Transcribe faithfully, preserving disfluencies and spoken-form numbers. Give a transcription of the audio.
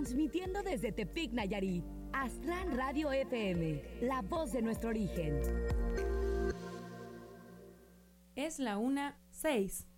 transmitiendo desde Tepic, Nayarit. Aztlán Radio F M, la voz de nuestro origen. Es la una seis.